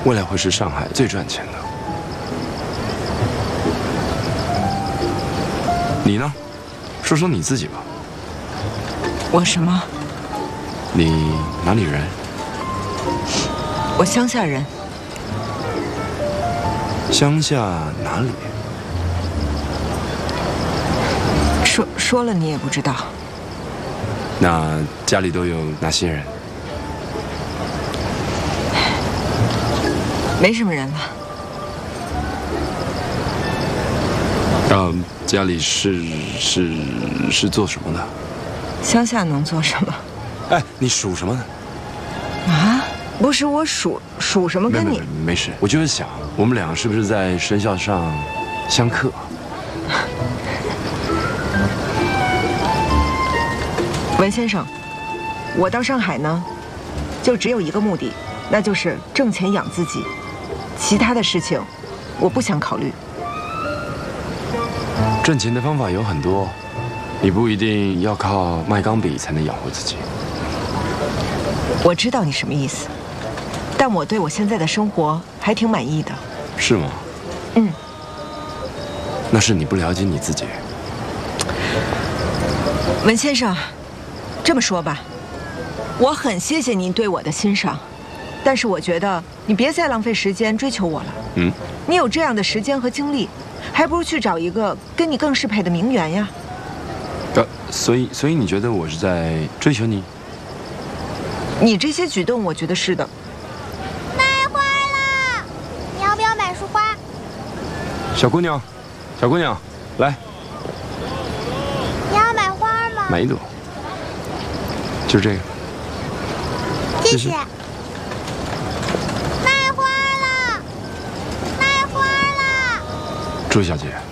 未来会是上海最赚钱的。你呢？说说你自己吧。 我什么？ 你哪里人？ 我乡下人。 乡下哪里？ 说了你也不知道。 那家里都有哪些人？ 没什么人了。 家里是做什么的？ 乡下能做什么？ 哎，你属什么的？ 啊？不是我属什么跟你？ 没事，我就是想，我们俩是不是在生肖上相克？ 文先生，我到上海呢，就只有一个目的，那就是挣钱养自己，其他的事情我不想考虑。 挣钱的方法有很多，你不一定要靠卖钢笔才能养活自己。 我知道你什么意思，但我对我现在的生活还挺满意的。 是吗？ 嗯。 那是你不了解你自己。 文先生，这么说吧，我很谢谢您对我的欣赏，但是我觉得你别再浪费时间追求我了。 嗯。 你有这样的时间和精力，还不如去找一个跟你更适配的名媛呀。 所以你觉得我是在追求你？ 你这些举动，我觉得是的。 卖花了，你要不要买束花？ 小姑娘，来， 你要买花吗？ 买一朵，就这个。 谢谢。卖花了，卖花了。 朱小姐。